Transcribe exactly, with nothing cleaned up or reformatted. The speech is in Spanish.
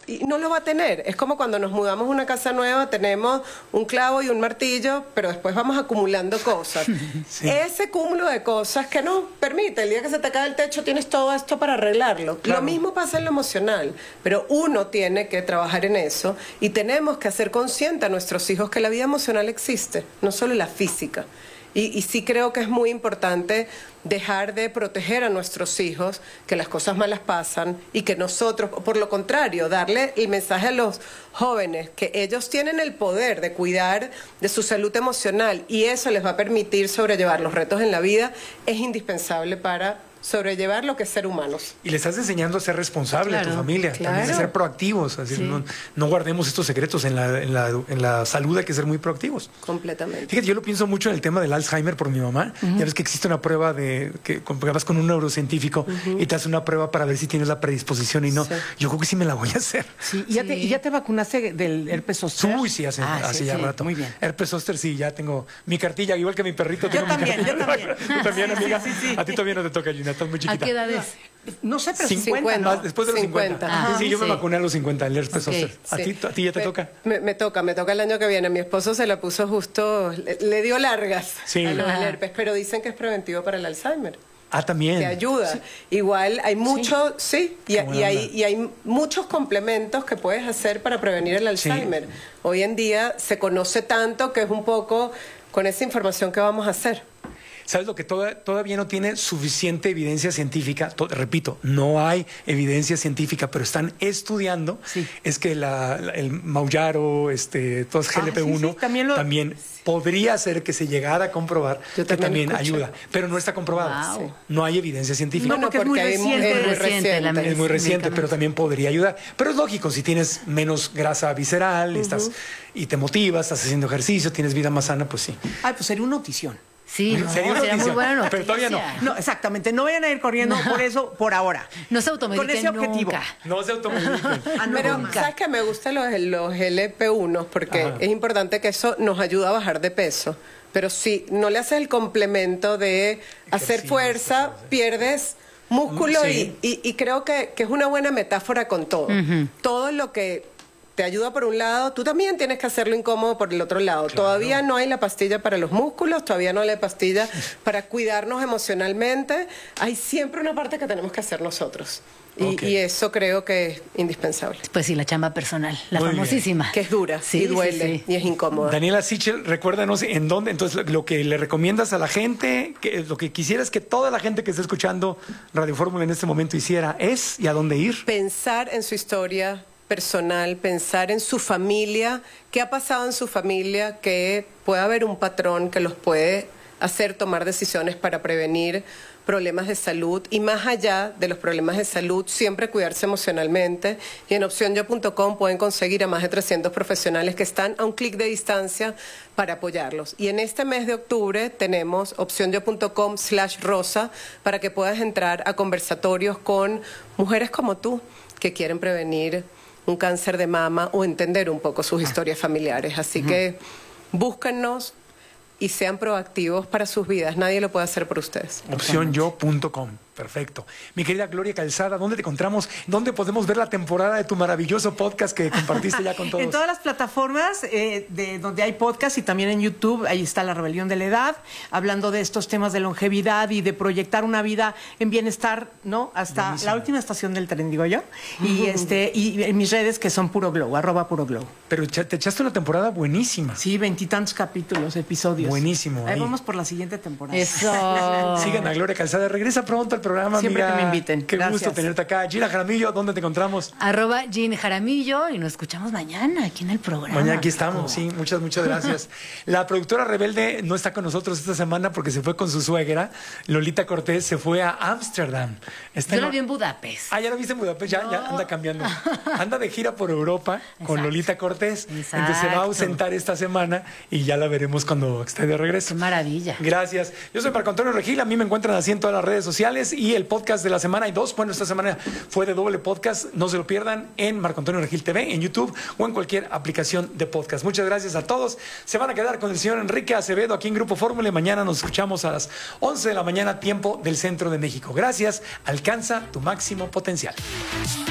y no lo va a tener. Es como cuando nos mudamos a una casa nueva, tenemos un clavo y un martillo, pero después vamos acumulando cosas. Sí. Ese cúmulo de cosas que nos permite, el día que se te cae el techo, tienes todo esto para arreglarlo. Claro. Lo mismo pasa en lo emocional, pero uno tiene que trabajar en eso y tenemos que hacer consciente a nuestros hijos que la vida emocional existe, no solo la física. Y, y sí creo que es muy importante dejar de proteger a nuestros hijos, que las cosas malas pasan y que nosotros, por lo contrario, darle el mensaje a los jóvenes que ellos tienen el poder de cuidar de su salud emocional y eso les va a permitir sobrellevar los retos en la vida, es indispensable para sobrellevar lo que es ser humanos. Y le estás enseñando a ser responsable, claro, a tu familia, claro, también a ser proactivos, es decir, sí, no, no guardemos estos secretos. En la, en, la, en la salud hay que ser muy proactivos. Completamente. Fíjate, yo lo pienso mucho en el tema del Alzheimer por mi mamá. Uh-huh. Ya ves que existe una prueba de que vas con un neurocientífico uh-huh. y te hace una prueba para ver si tienes la predisposición y no. Sí. Yo creo que sí me la voy a hacer. Sí. ¿Y, ya te, ¿Y ya te vacunaste del herpes zóster? Uy, sí, hace, ah, hace sí, ya sí. rato. Muy bien. Herpes zóster, sí, ya tengo mi cartilla, igual que mi perrito. Yo tengo también, mi yo también. Tú también, amiga. Sí, sí. A ti todavía no te toca, Gina, estás muy chiquita. ¿A qué edad es? No sé, pero cincuenta. cincuenta, ¿no? Después de los cincuenta. Ah, sí, yo sí. me vacuné a los cincuenta, el herpes okay. zóster. ¿A, sí. ti, ¿A ti ya te me, toca? Me, me toca, me toca el año que viene. Mi esposo se la puso justo, le, le dio largas sí. a lo del herpes, pero dicen que es preventivo para el Alzheimer. Ah, también. Que ayuda. Sí. Igual hay mucho, sí, sí y, y, hay, y hay muchos complementos que puedes hacer para prevenir el Alzheimer. Sí. Hoy en día se conoce tanto que es un poco con esa información que vamos a hacer. ¿Sabes lo que toda, todavía no tiene suficiente evidencia científica? To, repito, no hay evidencia científica, pero están estudiando. Sí. Es que la, la, el Mauyaro, este, todo es G L P uno, ah, sí, sí, también, lo... también podría hacer que se llegara a comprobar Yo que también, también ayuda, pero no está comprobado. Wow. Sí. No hay evidencia científica. No, porque, porque es muy reciente. Es muy reciente, reciente, es muy reciente pero también podría ayudar. Pero es lógico, si tienes menos grasa visceral uh-huh. estás, y te motivas, estás haciendo ejercicio, tienes vida más sana, pues sí. Ay, pues sería una notición. Sí, no, sería, sería muy buena noticia. Pero todavía no. No, exactamente. No vayan a ir corriendo no. por eso, por ahora. No se automediquen con ese objetivo. Nunca. No se automediquen. ah, no, pero, nunca. ¿Sabes qué? Me gustan los, los G L P uno porque Ajá. es importante que eso nos ayuda a bajar de peso. Pero si no le haces el complemento de hacer sí, fuerza, sí, pierdes músculo sí. y, y, y creo que, que es una buena metáfora con todo. Uh-huh. Todo lo que te ayuda por un lado, tú también tienes que hacerlo incómodo por el otro lado. Claro. Todavía no hay la pastilla para los músculos, todavía no hay la pastilla para cuidarnos emocionalmente. Hay siempre una parte que tenemos que hacer nosotros. Y, okay. y eso creo que es indispensable. Pues sí, la chamba personal, la Muy famosísima. Bien. Que es dura, sí, y duele, sí, sí. y es incómoda. Daniela Sichel, recuérdanos en dónde, entonces lo que le recomiendas a la gente, que lo que quisieras que toda la gente que está escuchando Radio Fórmula en este momento hiciera es, ¿y a dónde ir? Pensar en su historia personal, pensar en su familia, qué ha pasado en su familia, que puede haber un patrón que los puede hacer tomar decisiones para prevenir problemas de salud y más allá de los problemas de salud, siempre cuidarse emocionalmente y en opción yo punto com pueden conseguir a más de trescientos profesionales que están a un clic de distancia para apoyarlos. Y en este mes de octubre tenemos opción yo punto com slash rosa para que puedas entrar a conversatorios con mujeres como tú que quieren prevenir un cáncer de mama o entender un poco sus historias familiares. Así uh-huh. que búsquennos y sean proactivos para sus vidas. Nadie lo puede hacer por ustedes. opción yo punto com. Perfecto. Mi querida Gloria Calzada, ¿dónde te encontramos? ¿Dónde podemos ver la temporada de tu maravilloso podcast que compartiste ya con todos? En todas las plataformas eh, de donde hay podcast y también en YouTube. Ahí está La Rebelión de la Edad, hablando de estos temas de longevidad y de proyectar una vida en bienestar, ¿no? Hasta Buenísimo. La última estación del tren, digo yo. Y uh-huh. este y en mis redes que son Puro Glow, arroba Puro Glow. Pero te echaste una temporada buenísima. Sí, veintitantos capítulos, episodios. Buenísimo. Ahí, ahí vamos por la siguiente temporada. Eso. Sigan a Gloria Calzada. Regresa pronto al programa, Siempre amiga. que me inviten. Qué Gracias. gusto tenerte acá. Gina Jaramillo, ¿dónde te encontramos? Arroba Gin Jaramillo y nos escuchamos mañana aquí en el programa. Mañana aquí estamos, sí. Muchas, muchas gracias. La productora rebelde no está con nosotros esta semana porque se fue con su suegra. Lolita Cortés se fue a Ámsterdam. Yo la vi en Budapest. Ah, ¿ya la viste en Budapest? Ya, no. ya anda cambiando. Anda de gira por Europa con Exacto. Lolita Cortés. Exacto. Entonces se va a ausentar esta semana y ya la veremos cuando esté de regreso. Qué maravilla. Gracias. Yo soy Marco Antonio Regil. A mí me encuentran así en todas las redes sociales y el podcast de la semana hay dos. Bueno, esta semana fue de doble podcast. No se lo pierdan en Marco Antonio Regil T V, en YouTube o en cualquier aplicación de podcast. Muchas gracias a todos. Se van a quedar con el señor Enrique Acevedo aquí en Grupo Fórmula y mañana nos escuchamos a las once de la mañana, tiempo del centro de México. Gracias. Alcanza tu máximo potencial.